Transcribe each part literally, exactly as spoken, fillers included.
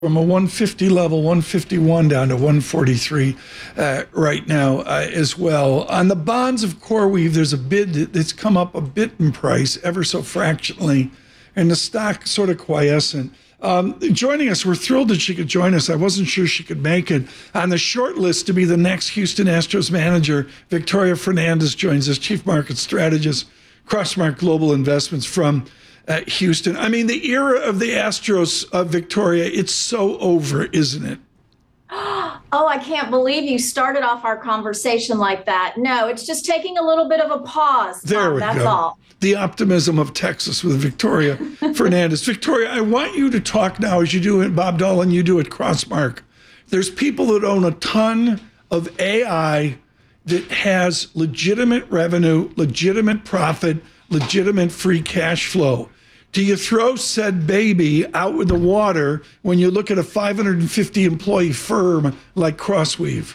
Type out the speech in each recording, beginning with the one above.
from a one fifty level, one fifty-one down to one forty-three uh, right now uh, as well. On the bonds of CoreWeave, there's a bid that's come up a bit in price, ever so fractionally, and the stock sort of quiescent. Um, joining us, we're thrilled that she could join us. I wasn't sure she could make it. On the short list to be the next Houston Astros manager, Victoria Fernandez joins us, Chief Market Strategist, Crossmark Global Investments from uh, Houston. I mean, the era of the Astros, uh, Victoria, it's so over, isn't it? Oh, I can't believe you started off our conversation like that. No, it's just taking a little bit of a pause. There Tom, we that's go. all. The optimism of Texas with Victoria Fernandez. Victoria, I want you to talk now, as you do at Bob Dolan, you do at Crossmark. There's people that own a ton of A I that has legitimate revenue, legitimate profit, legitimate free cash flow. Do you throw said baby out with the water when you look at a five hundred fifty employee firm like CrossWeave?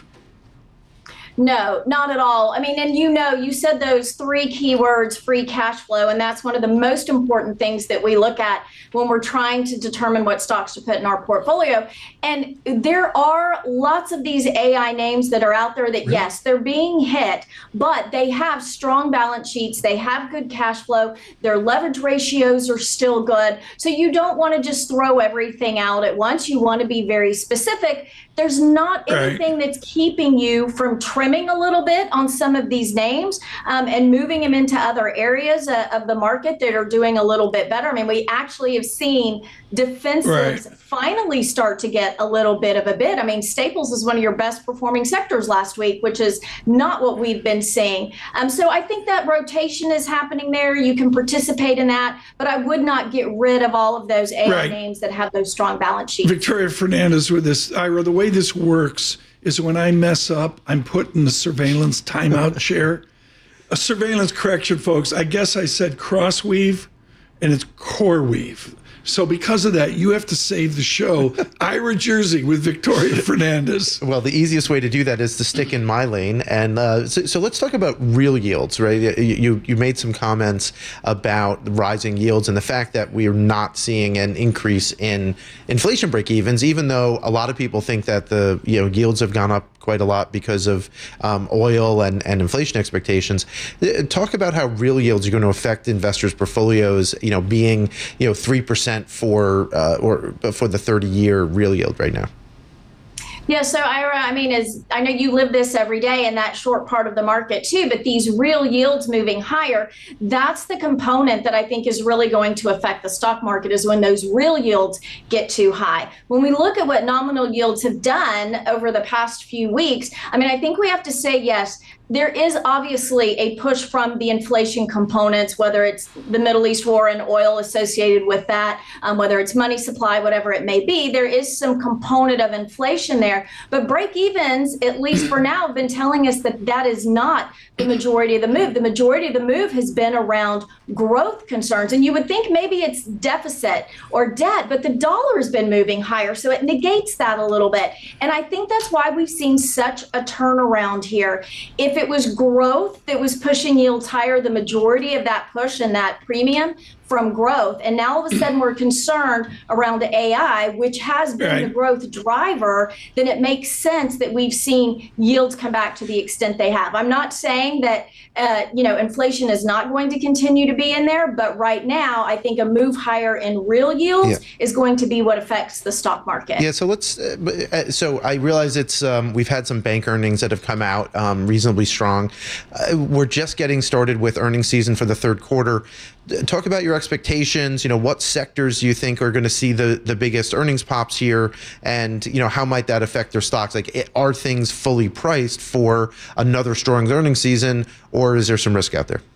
No, not at all. I mean, and you know, you said those three keywords, free cash flow, and that's one of the most important things that we look at when we're trying to determine what stocks to put in our portfolio. And there are lots of these A I names that are out there that, yes, they're being hit, but they have strong balance sheets. They have good cash flow. Their leverage ratios are still good. So you don't want to just throw everything out at once. You want to be very specific. There's not anything that's keeping you from trimming a little bit on some of these names um, and moving them into other areas uh, of the market that are doing a little bit better. I mean, we actually have seen defensives right. finally start to get a little bit of a bid. I mean, Staples is one of your best performing sectors last week, which is not what we've been seeing. Um, so I think that rotation is happening there. You can participate in that, but I would not get rid of all of those A I right. names that have those strong balance sheets. Victoria Fernandez with this. Ira, the way this works is when I mess up, I'm put in the surveillance timeout chair. A surveillance correction, folks. I guess I said CrossWeave, and it's CoreWeave. So because of that, you have to save the show. Ira Jersey with Victoria Fernandez. Well, the easiest way to do that is to stick in my lane. And uh, so, so let's talk about real yields, right? You, you made some comments about rising yields and the fact that we're not seeing an increase in inflation break-evens, even though a lot of people think that the you know yields have gone up quite a lot because of um, oil and, and inflation expectations. Talk about how real yields are going to affect investors' portfolios, you know, being, you know, three percent for uh, or for the thirty-year real yield right now. Yeah, so Ira, I mean, as I know you live this every day in that short part of the market too, but these real yields moving higher, that's the component that I think is really going to affect the stock market, is when those real yields get too high. When we look at what nominal yields have done over the past few weeks, I mean, I think we have to say, yes, there is obviously a push from the inflation components, whether it's the Middle East war and oil associated with that, um, whether it's money supply, whatever it may be, there is some component of inflation there. But break-evens, at least for now, have been telling us that that is not the majority of the move. The majority of the move has been around growth concerns. And you would think maybe it's deficit or debt, but the dollar has been moving higher, so it negates that a little bit. And I think that's why we've seen such a turnaround here. If it was growth that was pushing yields higher, the majority of that push and that premium from growth, and now all of a sudden we're concerned around the A I, which has been right. the growth driver, then it makes sense that we've seen yields come back to the extent they have. I'm not saying that uh, you know inflation is not going to continue to be in there, but right now I think a move higher in real yields yeah. is going to be what affects the stock market. Yeah. So let's. Uh, so I realize it's um, we've had some bank earnings that have come out um, reasonably strong. Uh, we're just getting started with earnings season for the third quarter. Talk about your expectations. You know, what sectors do you think are going to see the, the biggest earnings pops here? And, you know, how might that affect their stocks? Like, are things fully priced for another strong earnings season, or is there some risk out there?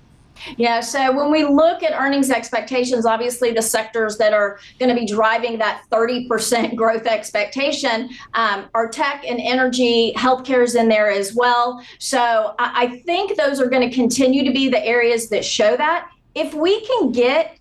Yeah, so when we look at earnings expectations, obviously the sectors that are going to be driving that thirty percent growth expectation um, are tech and energy. Healthcare is in there as well. So I, I think those are going to continue to be the areas that show that. If we can get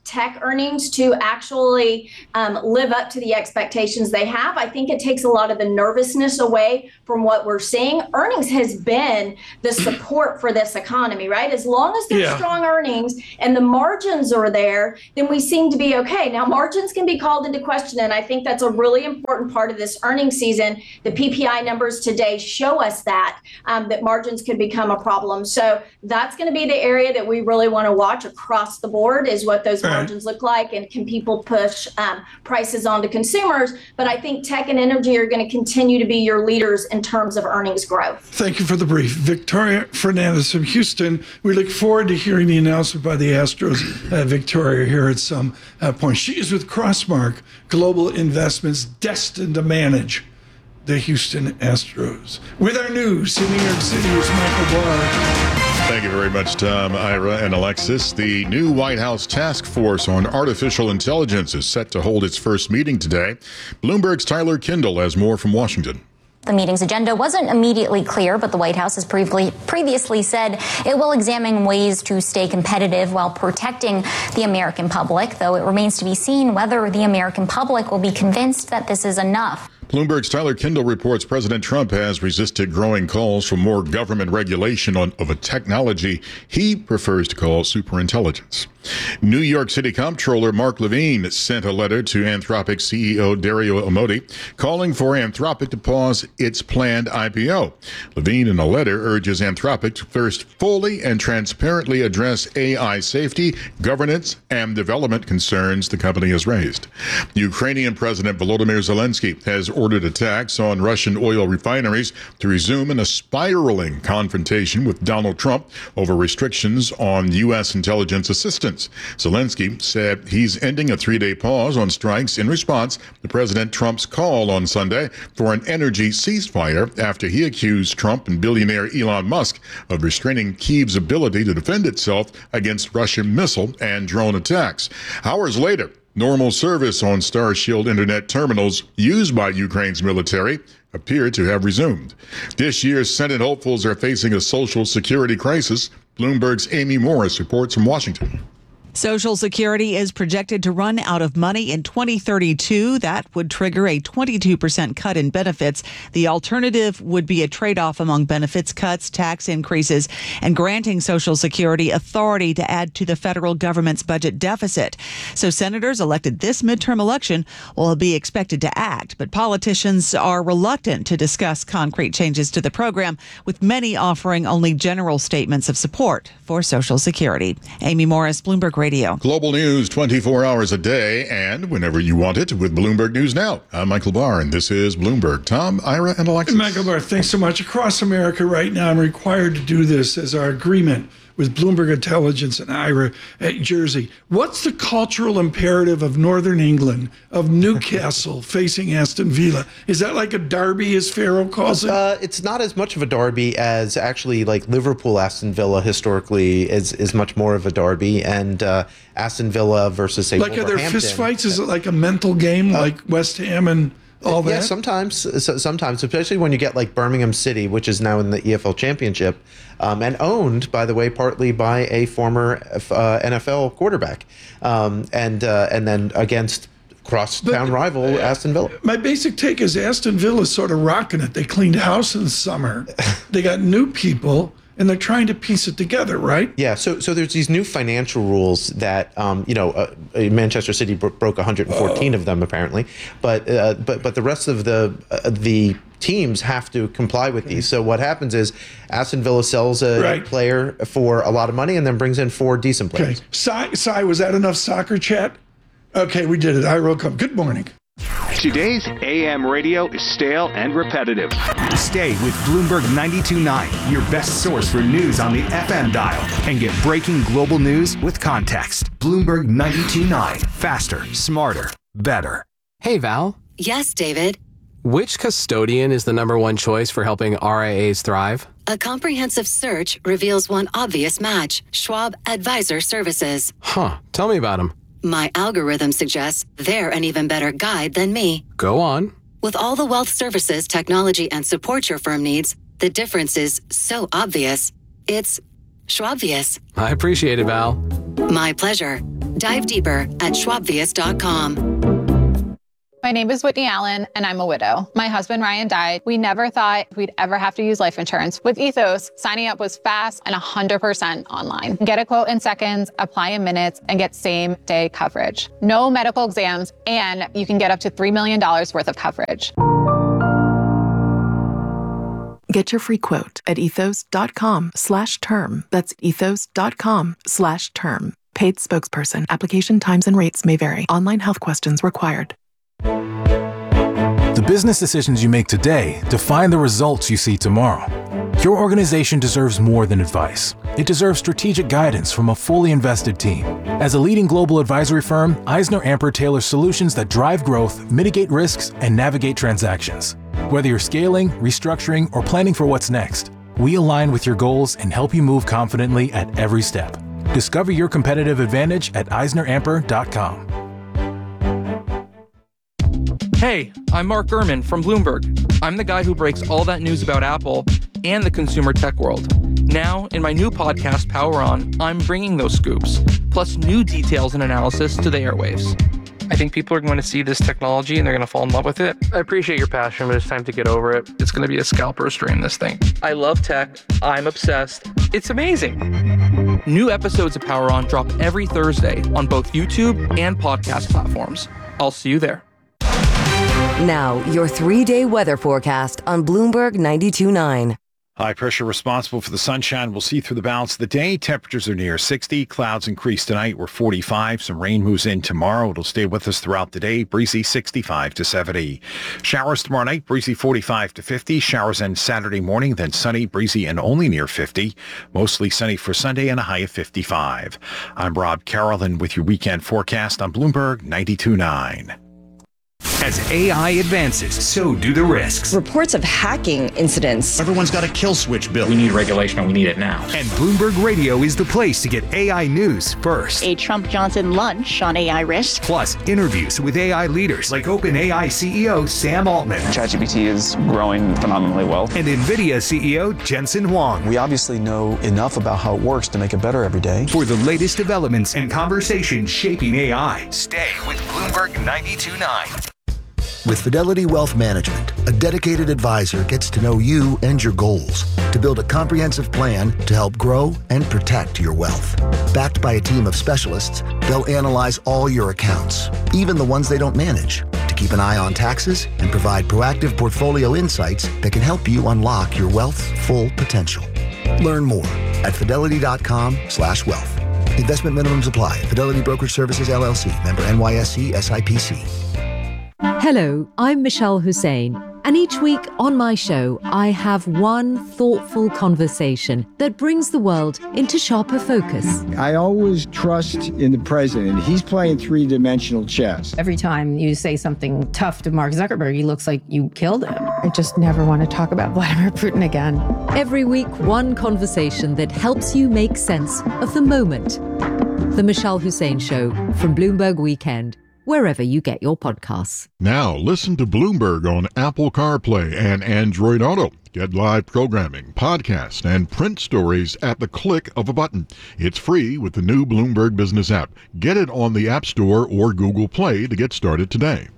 tech earnings to actually um, live up to the expectations they have. I think it takes a lot of the nervousness away from what we're seeing. Earnings has been the support for this economy, right? As long as there's Yeah. strong earnings and the margins are there, then we seem to be okay. Now, margins can be called into question, and I think that's a really important part of this earnings season. The P P I numbers today show us that, um, that margins could become a problem. So that's going to be the area that we really want to watch across the board, is what those Right. margins look like, and can people push um, prices on to consumers. But I think tech and energy are going to continue to be your leaders in terms of earnings growth. Thank you for the brief. Victoria Fernandez from Houston. We look forward to hearing the announcement by the Astros, uh, Victoria, here at some uh, point. She is with Crossmark Global Investments, destined to manage the Houston Astros. With our news in New York City is Michael Barr. Thank you very much, Tom, Ira, and Alexis. The new White House Task Force on Artificial Intelligence is set to hold its first meeting today. Bloomberg's Tyler Kindle has more from Washington. The meeting's agenda wasn't immediately clear, but the White House has previously previously said it will examine ways to stay competitive while protecting the American public, though it remains to be seen whether the American public will be convinced that this is enough. Bloomberg's Tyler Kindle reports President Trump has resisted growing calls for more government regulation on, of a technology he prefers to call superintelligence. New York City Comptroller Mark Levine sent a letter to Anthropic C E O Dario Amodei calling for Anthropic to pause its planned I P O. Levine, in a letter, urges Anthropic to first fully and transparently address A I safety, governance, and development concerns the company has raised. Ukrainian President Volodymyr Zelensky has ordered attacks on Russian oil refineries to resume in a spiraling confrontation with Donald Trump over restrictions on U S intelligence assistance. Zelensky said he's ending a three-day pause on strikes in response to President Trump's call on Sunday for an energy ceasefire after he accused Trump and billionaire Elon Musk of restraining Kyiv's ability to defend itself against Russian missile and drone attacks. Hours later, normal service on Starshield internet terminals used by Ukraine's military appeared to have resumed. This year's Senate hopefuls are facing a social security crisis. Bloomberg's Amy Morris reports from Washington. Social Security is projected to run out of money in twenty thirty-two. That would trigger a twenty-two percent cut in benefits. The alternative would be a trade-off among benefits cuts, tax increases, and granting Social Security authority to add to the federal government's budget deficit. So senators elected this midterm election will be expected to act, but politicians are reluctant to discuss concrete changes to the program, with many offering only general statements of support for Social Security. Amy Morris, Bloomberg Radio. Radio. Global news twenty-four hours a day and whenever you want it with Bloomberg News Now. I'm Michael Barr, and this is Bloomberg. Tom, Ira, and Alexis. Michael Barr, thanks so much. Across America right now, I'm required to do this as our agreement with Bloomberg Intelligence and Ira at Jersey. What's the cultural imperative of Northern England, of Newcastle facing Aston Villa? Is that like a derby, as Farrell calls it? Uh, it's not as much of a derby as actually like Liverpool Aston Villa historically is is much more of a derby, and uh, Aston Villa versus say like are there Wolverhampton. fist fights? Is it like a mental game, uh, like West Ham and all that? Yeah, sometimes, so, sometimes, especially when you get like Birmingham City, which is now in the E F L Championship, um, and owned, by the way, partly by a former uh, N F L quarterback, um, and uh, and then against crosstown rival uh, Aston Villa. My basic take is Aston Villa's sort of rocking it. They cleaned house in the summer. They got new people, and they're trying to piece it together, right? Yeah. So, so there's these new financial rules that, um, you know, uh, Manchester City bro- broke one hundred fourteen oh. of them apparently, but uh, but but the rest of the uh, the teams have to comply with these. So what happens is Aston Villa sells a right. player for a lot of money and then brings in four decent players. Okay. Cy, Cy, was that enough soccer chat? Okay, we did it. I will come. Good morning. Today's A M radio is stale and repetitive. Stay with Bloomberg ninety-two point nine, your best source for news on the F M dial, and get breaking global news with context. Bloomberg ninety-two point nine. Faster, smarter, better. Hey, Val. Yes, David. Which custodian is the number one choice for helping R I As thrive? A comprehensive search reveals one obvious match: Schwab Advisor Services. Huh. Tell me about them. My algorithm suggests they're an even better guide than me. Go on. With all the wealth services, technology, and support your firm needs, the difference is so obvious. It's Schwabvious. I appreciate it, Val. My pleasure. Dive deeper at schwabvias dot com. My name is Whitney Allen, and I'm a widow. My husband, Ryan, died. We never thought we'd ever have to use life insurance. With Ethos, signing up was fast and one hundred percent online. Get a quote in seconds, apply in minutes, and get same-day coverage. No medical exams, and you can get up to three million dollars worth of coverage. Get your free quote at ethos.com slash term. That's ethos.com slash term. Paid spokesperson. Application times and rates may vary. Online health questions required. The business decisions you make today define the results you see tomorrow. Your organization deserves more than advice. It deserves strategic guidance from a fully invested team. As a leading global advisory firm, EisnerAmper tailors solutions that drive growth, mitigate risks, and navigate transactions. Whether you're scaling, restructuring, or planning for what's next, we align with your goals and help you move confidently at every step. Discover your competitive advantage at eisner amper dot com. Hey, I'm Mark Gurman from Bloomberg. I'm the guy who breaks all that news about Apple and the consumer tech world. Now, in my new podcast, Power On, I'm bringing those scoops, plus new details and analysis to the airwaves. I think people are going to see this technology and they're going to fall in love with it. I appreciate your passion, but it's time to get over it. It's going to be a scalper strain, this thing. I love tech. I'm obsessed. It's amazing. New episodes of Power On drop every Thursday on both YouTube and podcast platforms. I'll see you there. Now, your three-day weather forecast on Bloomberg ninety-two point nine. High pressure responsible for the sunshine. We'll see through the balance of the day. Temperatures are near sixty. Clouds increase tonight. We're forty-five. Some rain moves in tomorrow. It'll stay with us throughout the day. Breezy sixty-five to seventy. Showers tomorrow night. Breezy forty-five to fifty. Showers end Saturday morning. Then sunny, breezy, and only near fifty. Mostly sunny for Sunday and a high of fifty-five. I'm Rob Carolyn with your weekend forecast on Bloomberg ninety-two point nine. As A I advances, so do the risks. Reports of hacking incidents. Everyone's got a kill switch built. We need regulation and we need it now. And Bloomberg Radio is the place to get A I news first. A Trump-Johnson lunch on A I risk. Plus, interviews with A I leaders like OpenAI C E O Sam Altman. ChatGPT is growing phenomenally well. And NVIDIA C E O Jensen Huang. We obviously know enough about how it works to make it better every day. For the latest developments and conversations shaping A I, stay with Bloomberg ninety-two point nine. With Fidelity Wealth Management, a dedicated advisor gets to know you and your goals to build a comprehensive plan to help grow and protect your wealth. Backed by a team of specialists, they'll analyze all your accounts, even the ones they don't manage, to keep an eye on taxes and provide proactive portfolio insights that can help you unlock your wealth's full potential. Learn more at fidelity.com slash wealth. Investment minimums apply. Fidelity Brokerage Services, L L C. Member N Y S E S I P C. Hello, I'm Michelle Hussein, and each week on my show, I have one thoughtful conversation that brings the world into sharper focus. I always trust in the president. He's playing three-dimensional chess. Every time you say something tough to Mark Zuckerberg, he looks like you killed him. I just never want to talk about Vladimir Putin again. Every week, one conversation that helps you make sense of the moment. The Michelle Hussein Show from Bloomberg Weekend, wherever you get your podcasts. Now, listen to Bloomberg on Apple CarPlay and Android Auto. Get live programming, podcasts, and print stories at the click of a button. It's free with the new Bloomberg Business app. Get it on the App Store or Google Play to get started today.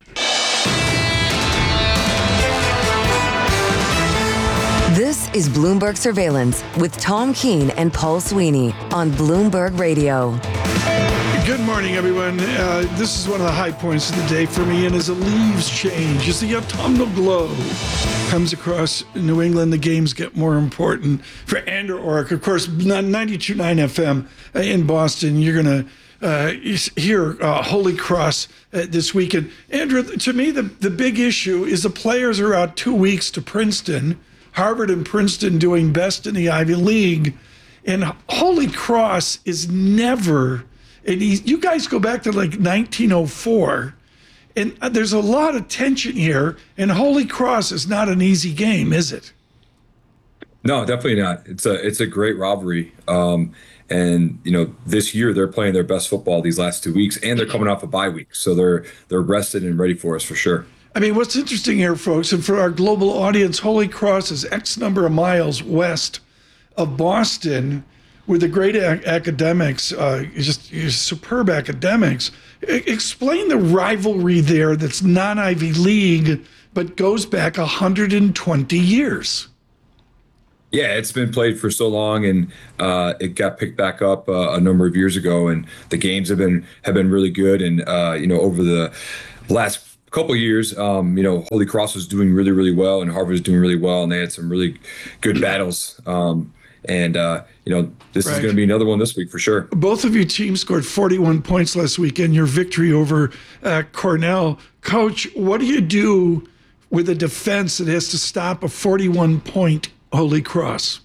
This is Bloomberg Surveillance with Tom Keene and Paul Sweeney on Bloomberg Radio. Good morning, everyone. Uh, this is one of the high points of the day for me, and as the leaves change, as the autumnal glow comes across New England, the games get more important. For Andrew Orrick, of course, ninety-two point nine F M in Boston, you're going to uh, hear uh, Holy Cross uh, this weekend. Andrew, to me, the, the big issue is the players are out two weeks to Princeton, Harvard and Princeton doing best in the Ivy League, and Holy Cross is never... And he, you guys go back to like nineteen oh four, and there's a lot of tension here, and Holy Cross is not an easy game, is it? No, definitely not. It's a it's a great rivalry. Um, and, you know, this year they're playing their best football these last two weeks, and they're coming off a bye week. So they're they're rested and ready for us for sure. I mean, what's interesting here, folks, and for our global audience, Holy Cross is X number of miles west of Boston, with the great a- academics, uh, just superb academics. I- explain the rivalry there that's non-Ivy League, but goes back one hundred twenty years. Yeah, it's been played for so long, and uh, it got picked back up uh, a number of years ago, and the games have been have been really good. And uh, you know, over the last couple of years, um, you know, Holy Cross was doing really, really well, and Harvard was doing really well, and they had some really good battles. Um, and uh, you know, this right. is going to be another one this week for sure. Both of your teams scored forty-one points last weekend. Your victory over uh, Cornell, Coach. What do you do with a defense that has to stop a forty-one point Holy Cross?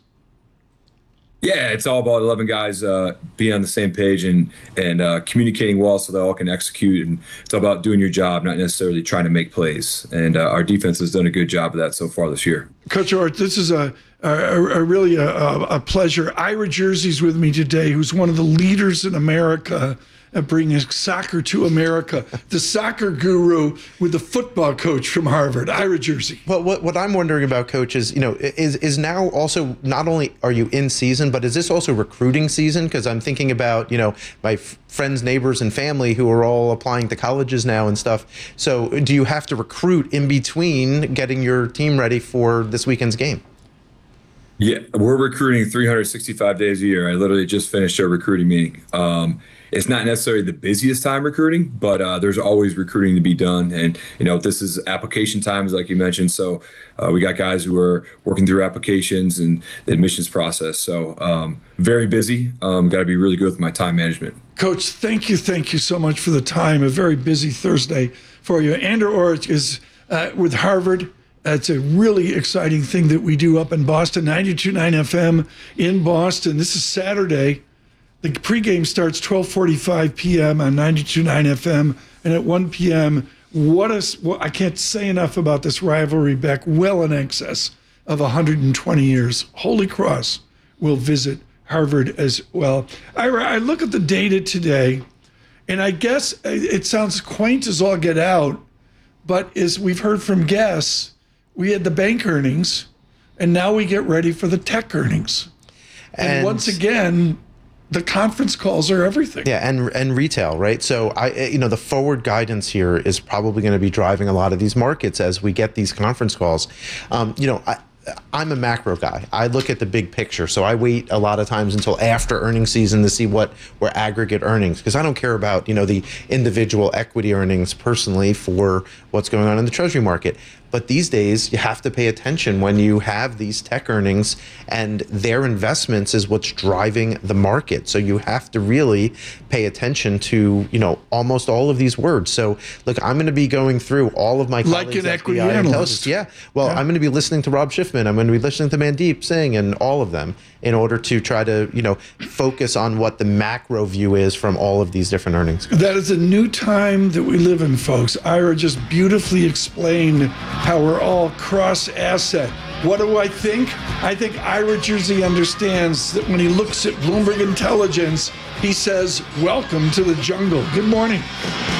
Yeah, it's all about eleven guys uh, being on the same page and and uh, communicating well so they all can execute. And it's all about doing your job, not necessarily trying to make plays. And uh, our defense has done a good job of that so far this year. Coach Orr, this is a, a, a really a, a pleasure. Ira Jersey's with me today, who's one of the leaders in America at bringing soccer to America, the soccer guru with the football coach from Harvard, Ira Jersey. Well, what, what I'm wondering about, Coach, is, you know, is is now also not only are you in season, but is this also recruiting season? Because I'm thinking about, you know, my f- friends, neighbors, and family who are all applying to colleges now and stuff. So do you have to recruit in between getting your team ready for this weekend's game? Yeah, we're recruiting three hundred sixty-five days a year. I literally just finished a recruiting meeting. Um, It's not necessarily the busiest time recruiting, but uh, there's always recruiting to be done. And, you know, this is application times, like you mentioned. So uh, we got guys who are working through applications and the admissions process. So um, very busy. Um, got to be really good with my time management. Coach, thank you. Thank you so much for the time. A very busy Thursday for you. Andrew Orr is uh, with Harvard. It's a really exciting thing that we do up in Boston, ninety-two point nine F M in Boston. This is Saturday. The pregame starts twelve forty-five p.m. on ninety-two point nine F M, and at one p.m., what a, well, I can't say enough about this rivalry back well in excess of one hundred twenty years. Holy Cross will visit Harvard as well. I, I look at the data today, and I guess it sounds quaint as all get out, but as we've heard from guests, we had the bank earnings, and now we get ready for the tech earnings. And, and once again, the conference calls are everything. Yeah, and and retail, right? So I, you know, the forward guidance here is probably going to be driving a lot of these markets as we get these conference calls. Um, you know, I, I'm a macro guy. I look at the big picture. So I wait a lot of times until after earnings season to see what were aggregate earnings, because I don't care about, you know, the individual equity earnings personally for what's going on in the treasury market. But these days, you have to pay attention when you have these tech earnings, and their investments is what's driving the market. So you have to really pay attention to, you know, almost all of these words. So look, I'm going to be going through all of my like an equity analyst. Yeah. Well, yeah. I'm going to be listening to Rob Schiffman. I'm going to be listening to Mandeep Singh and all of them in order to try to, you know, focus on what the macro view is from all of these different earnings. That is a new time that we live in, folks. Ira just beautifully explained how we're all cross-asset. What do I think? I think Ira Jersey understands that when he looks at Bloomberg Intelligence, he says, welcome to the jungle. Good morning.